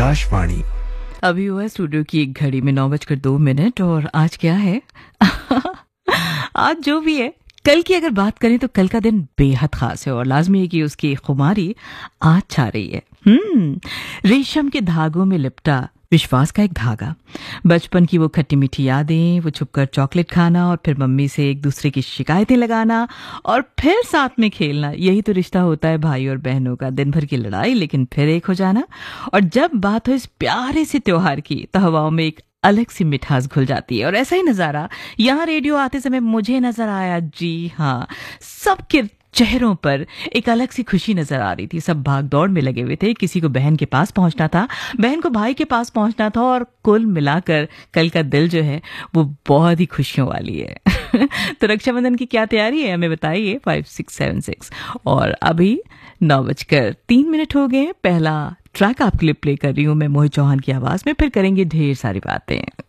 आकाशवाणी। अभी हुआ है स्टूडियो की एक घड़ी में 9:02 और आज क्या है? आज जो भी है, कल की अगर बात करें तो कल का दिन बेहद खास है और लाजमी है कि उसकी खुमारी आज छा रही है। रेशम के धागों में लिपटा विश्वास का एक धागा, बचपन की वो खट्टी मीठी यादें, वो छुपकर चॉकलेट खाना और फिर मम्मी से एक दूसरे की शिकायतें लगाना और फिर साथ में खेलना। यही तो रिश्ता होता है भाई और बहनों का। दिन भर की लड़ाई लेकिन फिर एक हो जाना। और जब बात हो इस प्यारे से त्योहार की तो हवाओं में एक अलग सी मिठास घुल जाती है। और ऐसा ही नजारा यहाँ रेडियो आते समय मुझे नजर आया। जी हाँ, सबके चेहरों पर एक अलग सी खुशी नजर आ रही थी। सब भाग दौड़ में लगे हुए थे। किसी को बहन के पास पहुंचना था, बहन को भाई के पास पहुंचना था और कुल मिलाकर कल का दिल जो है वो बहुत ही खुशियों वाली है। तो रक्षाबंधन की क्या तैयारी है हमें बताइए 5676। और अभी 9:03 हो गए हैं। पहला ट्रैक आपके लिए प्ले कर रही हूँ मैं मोहित चौहान की आवाज में, फिर करेंगे ढेर सारी बातें।